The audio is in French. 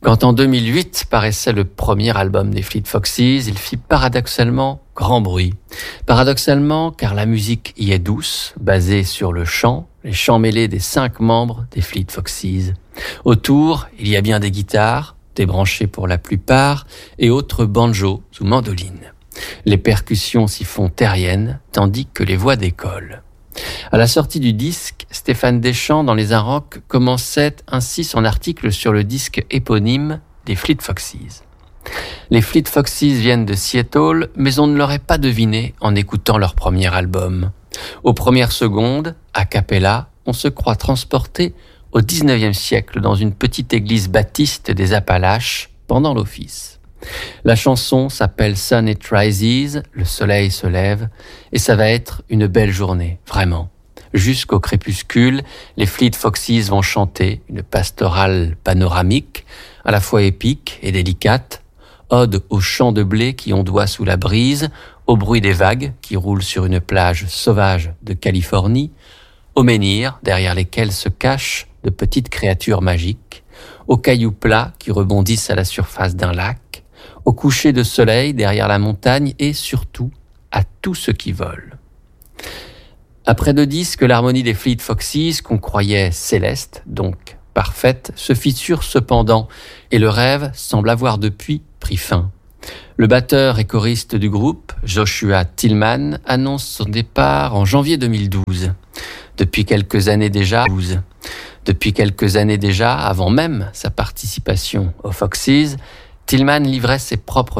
Quand en 2008 paraissait le premier album des Fleet Foxes, il fit paradoxalement grand bruit. Paradoxalement, car la musique y est douce, basée sur le chant, les chants mêlés des 5 membres des Fleet Foxes. Autour, il y a bien des guitares, débranchées pour la plupart, et autres banjos ou mandolines. Les percussions s'y font terriennes, tandis que les voix décollent. À la sortie du disque, Stéphane Deschamps, dans Les Inrocks, commençait ainsi son article sur le disque éponyme des Fleet Foxes. Les Fleet Foxes viennent de Seattle, mais on ne l'aurait pas deviné en écoutant leur premier album. Aux premières secondes, a cappella, on se croit transporté au XIXe siècle dans une petite église baptiste des Appalaches pendant l'office. La chanson s'appelle Sun It Rises, le soleil se lève, et ça va être une belle journée, vraiment. Jusqu'au crépuscule, les Fleet Foxes vont chanter une pastorale panoramique, à la fois épique et délicate, ode aux champs de blé qui ondoient sous la brise, au bruit des vagues qui roulent sur une plage sauvage de Californie, aux menhirs derrière lesquels se cachent de petites créatures magiques, aux cailloux plats qui rebondissent à la surface d'un lac, au coucher de soleil derrière la montagne et surtout à tout ce qui vole. Après 2 disques, l'harmonie des Fleet Foxes, qu'on croyait céleste, donc parfaite, se fissure cependant et le rêve semble avoir depuis pris fin. Le batteur et choriste du groupe, Joshua Tillman, annonce son départ en janvier 2012. Depuis quelques années déjà, avant même sa participation aux Foxes, Tillman livrait ses propres